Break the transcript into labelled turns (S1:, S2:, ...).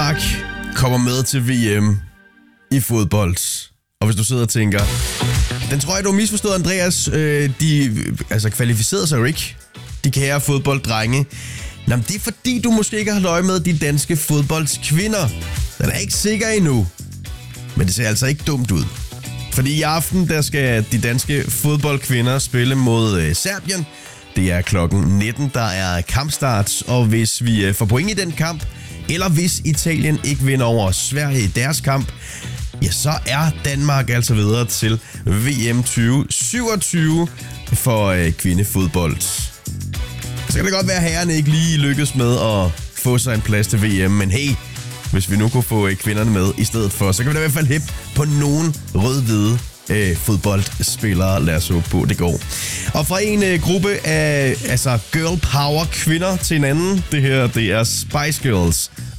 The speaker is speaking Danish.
S1: Danmark kommer med til VM i fodbold. Og hvis du sidder og tænker, den tror jeg, du har misforstået, Andreas. De kvalificerede sig jo ikke, de kære fodbolddrenge. Nå, men det er fordi, du måske ikke har holdt øje med de danske fodboldskvinder. Den er ikke sikker endnu. Men det ser altså ikke dumt ud. Fordi i aften, der skal de danske fodboldkvinder spille mod Serbien. Det er klokken 19, der er kampstart. Og hvis vi får point i den kamp, eller hvis Italien ikke vinder over Sverige i deres kamp, ja, så er Danmark altså videre til VM 2027 for kvindefodbold. Så kan det godt være, at herrerne ikke lige lykkes med at få sig en plads til VM, men hey, hvis vi nu kunne få kvinderne med i stedet for, så kan vi da i hvert fald hæppe på nogen rød-hvide fodboldspillere. Lad os håbe på, det går. Og fra en gruppe af girl power kvinder til en anden, det her, det er Spice Girls.